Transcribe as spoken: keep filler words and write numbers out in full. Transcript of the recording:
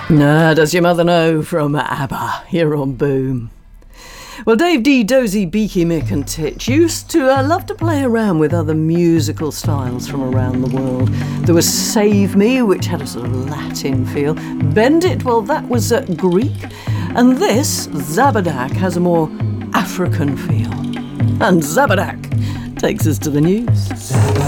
Ah, does your mother know from ABBA here on Boom? Well, Dave D, Dozy, Beaky, Mick and Titch used to uh, love to play around with other musical styles from around the world. There was Save Me, which had a sort of Latin feel. Bend It, well, that was uh, Greek. And this, Zabadak, has a more African feel. And Zabadak takes us to the news.